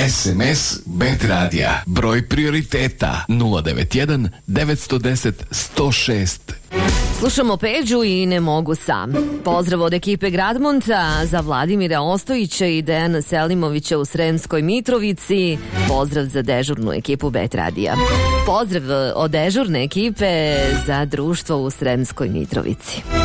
SMS Bet Radija. Broj prioriteta 091 910 106. Slušamo Peđu i Ne mogu sam. Pozdrav od ekipe Gradmonta za Vladimira Ostojića i Dejana Selimovića u Sremskoj Mitrovici. Pozdrav za dežurnu ekipu Bet Radija. Pozdrav od dežurne ekipe za društvo u Sremskoj Mitrovici.